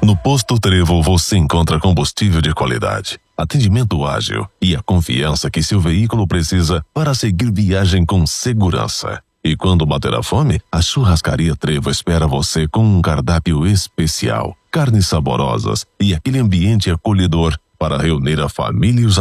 No Posto Trevo você encontra combustível de qualidade, atendimento ágil e a confiança que seu veículo precisa para seguir viagem com segurança. E quando bater a fome, a Churrascaria Trevo espera você com um cardápio especial, carnes saborosas e aquele ambiente acolhedor para reunir a família e os